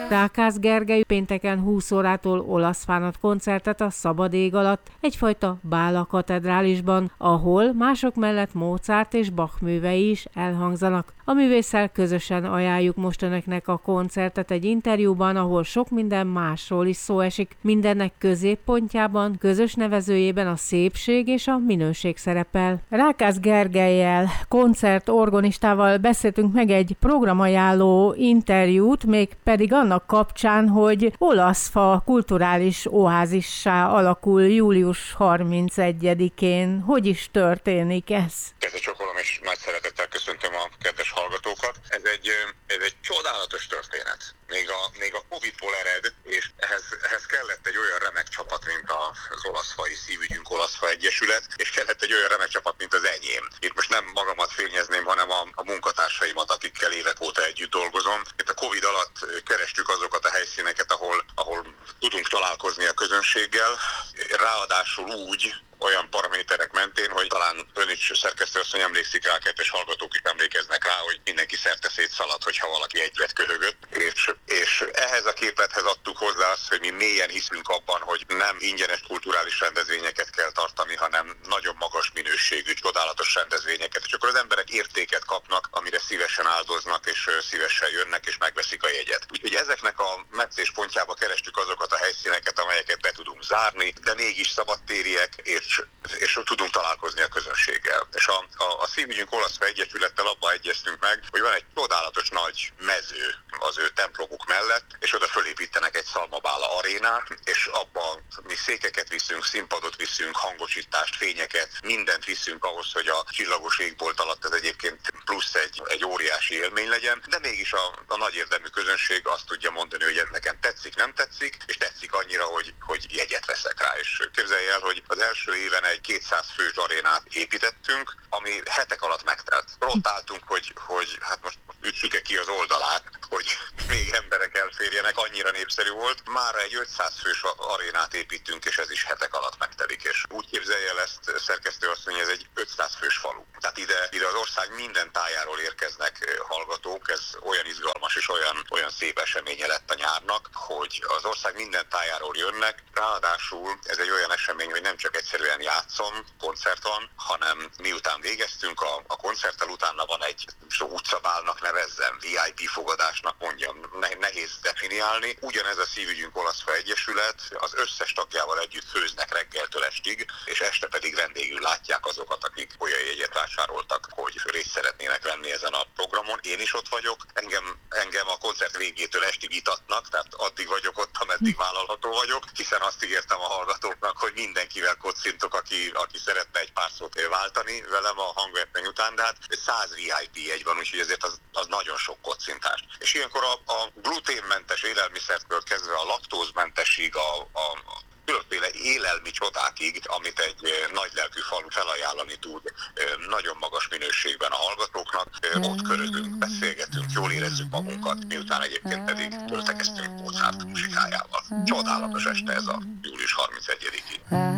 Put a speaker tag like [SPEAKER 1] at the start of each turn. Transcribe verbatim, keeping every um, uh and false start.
[SPEAKER 1] Rákász Gergely pénteken húsz órától olasz fánat koncertet a szabad ég alatt, egyfajta Bála katedrálisban, ahol mások mellett Mozart és Bach művei is elhangzanak. A művésszel közösen ajánljuk most önöknek a koncertet egy interjúban, ahol sok minden másról is szó esik. Mindennek középpontjában, közös nevezőjében a szépség és a minőség szerepel. Rákász Gergellyel, koncertorgonistával beszéltünk meg egy programajánló interjút, még pedig annak kapcsán, hogy Olaszfa kulturális oázissá alakul július harmincegyedikén. Hogy is történik ez?
[SPEAKER 2] Kezdve csokolom és nagy szeretettel köszöntöm a kedves hallgatókat. Ez egy, ez egy csodálatos történet. Még a, még a Covid-ból ered, és ehhez, ehhez kellett egy olyan remek csapat, mint az Olaszfai Szívügyünk Olaszfa Egyesület, és kellett egy olyan remek csapat, mint az enyém. Itt most nem magamat fényezném, hanem a, a munkatársaimat, akikkel évek óta együtt dolgozom. Itt a Covid alatt kerestük azokat a helyszíneket, ahol, ahol tudunk találkozni a közönséggel, ráadásul úgy, olyan paraméterek mentén, hogy talán ön is szerkesztőasszony emlékszik rá, kedves hallgatók is emlékeznek rá, hogy mindenki szerte szétszaladt, hogyha valaki egyet köhögött. És, és ehhez a képlethez adtuk hozzá azt, hogy mi mélyen hiszünk abban, hogy nem ingyenes kulturális rendezvényeket kell tartani, hanem nagyon magas minőségű, csodálatos rendezvényeket. És akkor az emberek értéket kapnak, amire szívesen áldoznak, és szívesen jönnek, és megveszik a jegyet. Úgyhogy ezeknek a meccéspontjába kerestük azokat a helyszíneket, amelyeket be tudunk zárni, de mégis szabadtériek, és És, és tudunk találkozni a közönséggel. És a, a, a Szívügyünk Olaszfa Egyesülettel abban egyeztünk meg, hogy van egy csodálatos nagy mező az ő templomuk mellett, és oda fölépítenek egy Szalmabála arénát, és abban mi székeket viszünk, színpadot viszünk, hangosítást, fényeket, mindent viszünk ahhoz, hogy a csillagos égbolt alatt ez egyébként plusz egy, egy óriási élmény legyen, de mégis a, a nagy érdemű közönség azt tudja mondani, hogy ez nekem tetszik, nem tetszik, és tetszik annyira, hogy, hogy jegyet veszek rá. És képzelj el, hogy az első éven egy kétszáz fős arénát építettünk, ami hetek alatt megtelt. Rotáltunk, hogy, hogy hát most ütsük-e ki az oldalát, hogy még emberek elférjenek, annyira népszerű volt. Már egy ötszáz fős arénát építünk, és ez is hetek alatt megtelik. És úgy képzelje el ezt, szerkesztőasszony, ez egy ötszáz fős falu. Tehát ide, ide az ország minden tájáról érkeznek hallgatók, ez olyan izgalmas és olyan, olyan szép eseménye lett a nyárnak, hogy az ország minden tájáról jönnek, ráadásul ez egy olyan esemény, hogy nem csak egyszerűen játszom, koncert van, hanem miután végeztünk a, a koncerttel, utána van egy utcabálnak nevezzem, vé i pé fogadásnak mondjam, ne, nehéz definiálni. Ugyanez a Szívügyünk Olaszfa Egyesület, az összes tagjával együtt főznek reggeltől estig, és este pedig vendégül látják azokat, akik olyan jegyet vásároltak, hogy részt szeretnének venni ezen a programon. Én is ott vagyok, engem, engem a koncert végétől estig itatnak, tehát addig vagyok ott, ameddig vállalható vagyok, hiszen azt ígértem a hallgatóknak, hogy mindenkivel kocintok, aki, aki szeretne egy pár szót váltani velem a hangverseny után, de hát száz vé i pé jegy van, úgyhogy ezért az, az nagyon sok kocintás. És ilyenkor a, a gluténmentes élelmiszertől kezdve a laktózmentesig, a, a különféle élelmi csodákig, amit egy nagylelkű falu felajánlani tud nagyon magas minőségben a hallgatóknak. Ott körözünk, beszélgetünk, jól érezzük magunkat, miután egyébként pedig töltekeztünk Mozart muzsikájával. Csodálatos este ez a július harmincegyediki.